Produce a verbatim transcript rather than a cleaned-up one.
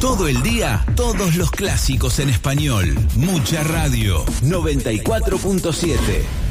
Todo el día, todos los clásicos en español. Mucha radio. noventa y cuatro punto siete.